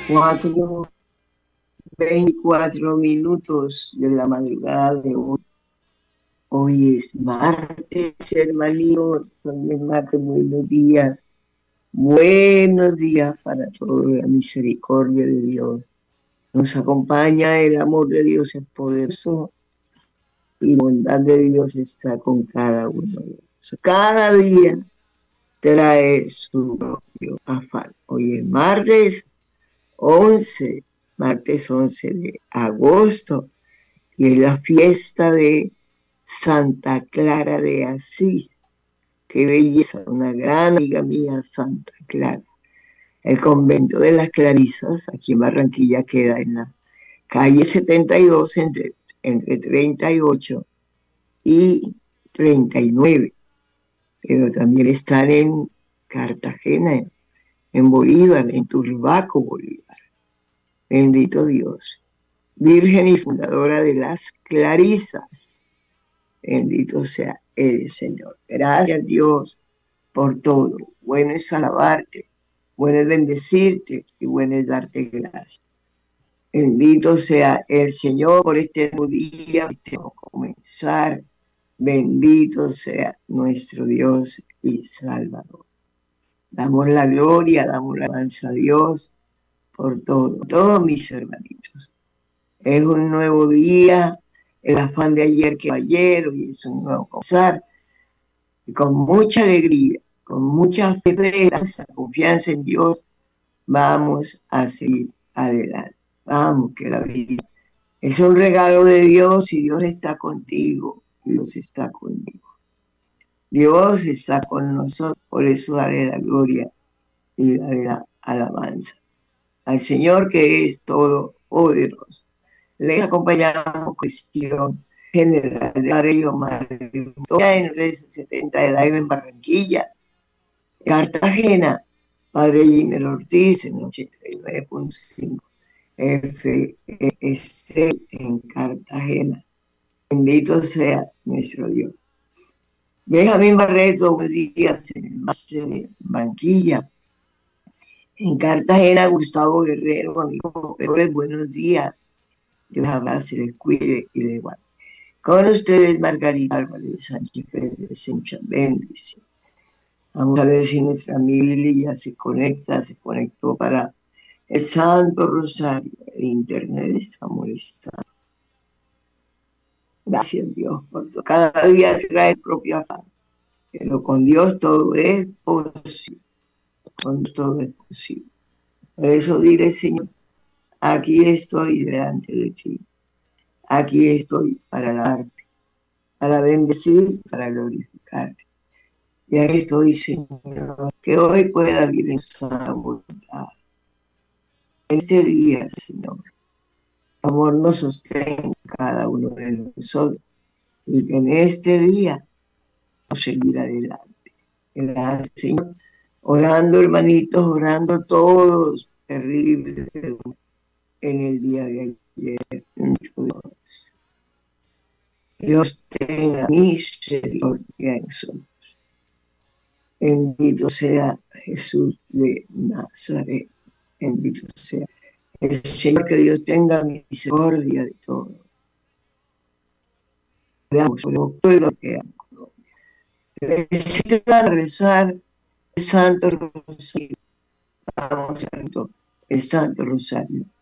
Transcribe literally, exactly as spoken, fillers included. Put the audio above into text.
Cuatro, veinticuatro minutos de la madrugada de hoy. Hoy es martes, hermanitos. Hoy es martes, buenos días. Buenos días para todos. La misericordia de Dios nos acompaña. El amor de Dios es poderoso y la bondad de Dios está con cada uno de nosotros. Cada día trae su propio afán. Hoy es martes once, martes once de agosto, y es la fiesta de Santa Clara de Asís. Qué belleza, una gran amiga mía, Santa Clara. El convento de las Clarisas, aquí en Barranquilla, queda en la calle setenta y dos, entre, entre treinta y ocho y treinta y nueve, pero también están en Cartagena, en Bolívar, en Turbaco, Bolívar. Bendito Dios. Virgen y fundadora de las Clarisas. Bendito sea el Señor. Gracias, Dios, por todo. Bueno es alabarte, bueno es bendecirte y bueno es darte gracias. Bendito sea el Señor por este nuevo día, este nuevo comenzar. Bendito sea nuestro Dios y Salvador. Damos la gloria, damos la alabanza a Dios por todo, todos mis hermanitos. Es un nuevo día, el afán de ayer que ayer, hoy es un nuevo comenzar, y con mucha alegría, con mucha fe, esperanza, confianza en Dios, vamos a seguir adelante. Vamos, que la vida es un regalo de Dios y Dios está contigo, Dios está conmigo. Dios está con nosotros, por eso daré la gloria y daré la alabanza al Señor que es todo poderoso. Les acompañamos cuestión general de Arelio Mario en el setenta de Live en Barranquilla, Cartagena, Padre Jimmy Ortiz en ochenta y nueve punto cinco F S en Cartagena. Bendito sea nuestro Dios. Benjamín Barreto, buenos días en el máster de Barranquilla. En Cartagena, Gustavo Guerrero, amigo, peores buenos días. Dios abrace, les cuide y les guarde. Con ustedes, Margarita Álvarez Sánchez Pérez, muchas bendiciones. Vamos a ver si nuestra Mili ya se conecta, se conectó para el Santo Rosario. El internet está molestando. Gracias, Dios, por todo. Cada día trae propio afán, pero con Dios todo es posible. Con Dios todo es posible. Por eso diré, Señor, aquí estoy delante de ti. Aquí estoy para darte, para bendecir, para glorificarte. Y aquí estoy, Señor, que hoy pueda vivir en esa voluntad. En este día, Señor, amor nos sostenga cada uno de nosotros y que en este día vamos a seguir adelante. Gracias, Señor. Orando, hermanitos, orando todos, terrible en el día de ayer. Dios tenga misericordia en nosotros. Bendito sea Jesús de Nazaret. Bendito sea el Señor, que Dios tenga misericordia de todo. Oramos por el pueblo que ama Colombia. Necesitan rezar el Santo Rosario. Vamos a rezar el Santo Rosario